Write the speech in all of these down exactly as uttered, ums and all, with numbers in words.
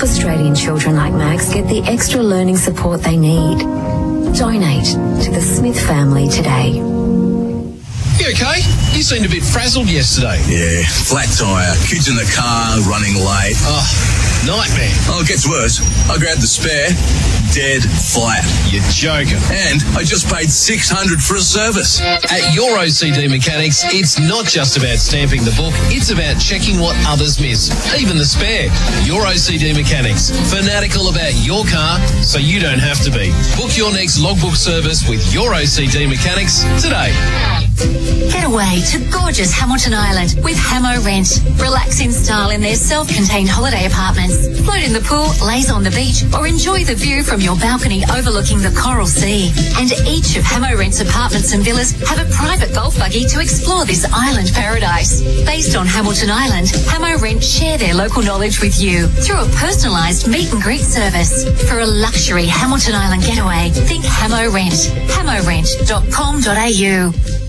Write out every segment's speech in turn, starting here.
Australian children like Max get the extra learning support they need. Donate to the Smith family today. You okay? You seemed a bit frazzled yesterday. Yeah, flat tyre, kids in the car, running late. Oh, nightmare. Oh, it gets worse. I grabbed the spare, dead flat. You're joking. And I just paid six hundred dollars for a service. At Your O C D Mechanics, it's not just about stamping the book, it's about checking what others miss, even the spare. Your O C D Mechanics, fanatical about your car so you don't have to be. Book your next logbook service with Your O C D Mechanics today. Get away to gorgeous Hamilton Island with Hamo Rent. Relax in style in their self-contained holiday apartments. Float in the pool, laze on the beach, or enjoy the view from your balcony overlooking the Coral Sea. And each of Hamo Rent's apartments and villas have a private golf buggy to explore this island paradise. Based on Hamilton Island, Hamo Rent share their local knowledge with you through a personalised meet and greet service. For a luxury Hamilton Island getaway, think Hamo Rent. hamo rent dot com dot a u.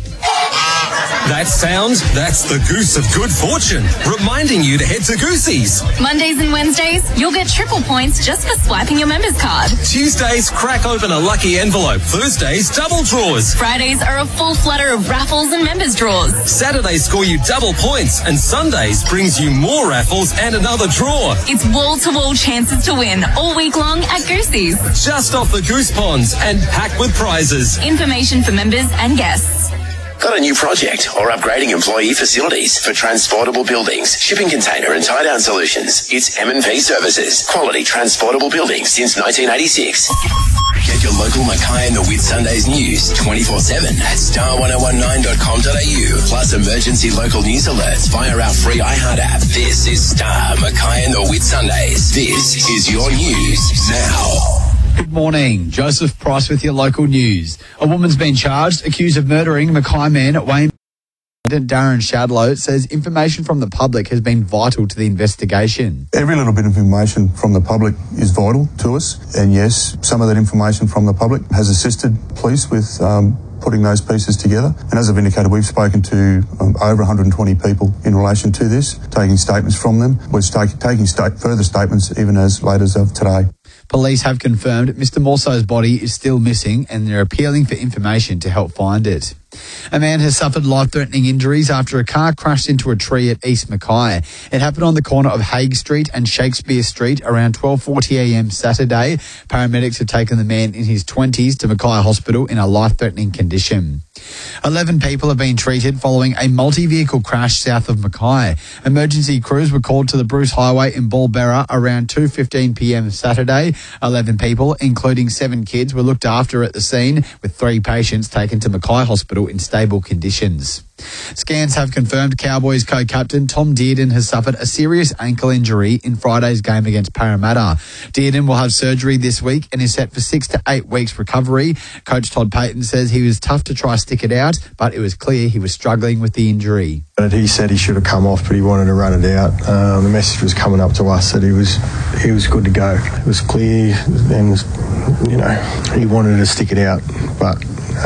That sound, that's the goose of good fortune, reminding you to head to Goosey's. Mondays and Wednesdays, you'll get triple points just for swiping your members card. Tuesdays, crack open a lucky envelope. Thursdays, double draws. Fridays are a full flutter of raffles and members draws. Saturdays score you double points, and Sundays brings you more raffles and another draw. It's wall-to-wall chances to win all week long at Goosey's. Just off the Goose Ponds and packed with prizes. Information for members and guests. Got a new project or upgrading employee facilities for transportable buildings, shipping container and tie-down solutions? It's M and P Services. Quality transportable buildings since nineteen eighty-six. Get your local Mackay and the Whitsundays news twenty-four seven at star ten nineteen dot com dot a u. Plus emergency local news alerts via our free iHeart app. This is Star, Mackay and the Whitsundays. This is your news now. Good morning. Joseph Price with your local news. A woman's been charged, accused of murdering Mackay man at Wayne. Darren Shadlow says information from the public has been vital to the investigation. Every little bit of information from the public is vital to us. And yes, some of that information from the public has assisted police with um, putting those pieces together. And as I've indicated, we've spoken to um, over one hundred twenty people in relation to this, taking statements from them. We're st- taking state- further statements even as late as of today. Police have confirmed Mister Morso's body is still missing and they're appealing for information to help find it. A man has suffered life-threatening injuries after a car crashed into a tree at East Mackay. It happened on the corner of Hague Street and Shakespeare Street around twelve forty a m Saturday. Paramedics have taken the man in his twenties to Mackay Hospital in a life-threatening condition. Eleven people have been treated following a multi-vehicle crash south of Mackay. Emergency crews were called to the Bruce Highway in Ballbera around two fifteen p m Saturday. Eleven people, including seven kids, were looked after at the scene, with three patients taken to Mackay Hospital in stable conditions. Scans have confirmed Cowboys co-captain Tom Dearden has suffered a serious ankle injury in Friday's game against Parramatta. Dearden will have surgery this week and is set for six to eight weeks recovery. Coach Todd Payton says he was tough to try stick it out, but it was clear he was struggling with the injury. He said he should have come off, but he wanted to run it out. Um, the message was coming up to us that he was he was good to go. It was clear, and you know he wanted to stick it out, but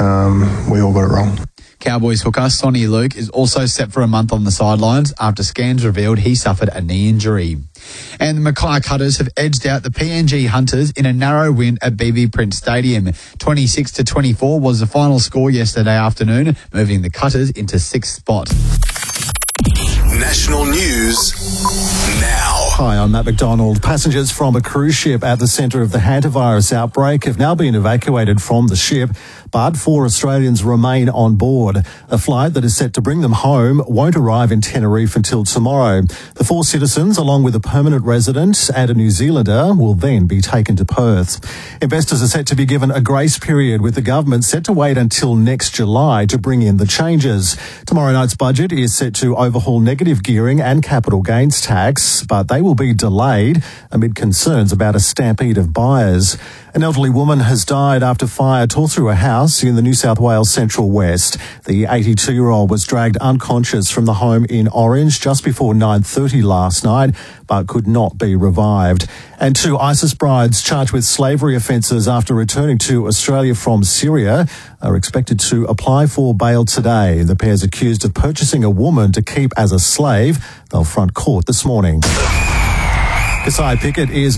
um, we all got it wrong. Cowboys hooker Sonny Luke is also set for a month on the sidelines after scans revealed he suffered a knee injury. And the Mackay Cutters have edged out the P N G Hunters in a narrow win at B B Prince Stadium. twenty-six to twenty-four was the final score yesterday afternoon, moving the Cutters into sixth spot. National news now. Hi, I'm Matt McDonald. Passengers from a cruise ship at the centre of the hantavirus outbreak have now been evacuated from the ship, but four Australians remain on board. A flight that is set to bring them home won't arrive in Tenerife until tomorrow. The four citizens, along with a permanent resident and a New Zealander, will then be taken to Perth. Investors are set to be given a grace period, with the government set to wait until next July to bring in the changes. Tomorrow night's budget is set to overhaul negative gearing and capital gains tax, but they will be delayed amid concerns about a stampede of buyers. An elderly woman has died after fire tore through a house in the New South Wales Central West. The eighty-two-year-old was dragged unconscious from the home in Orange just before nine thirty last night, but could not be revived. And two ISIS brides charged with slavery offences after returning to Australia from Syria are expected to apply for bail today. The pair's accused of purchasing a woman to keep as a slave. They'll front court this morning. Kasai Pickett is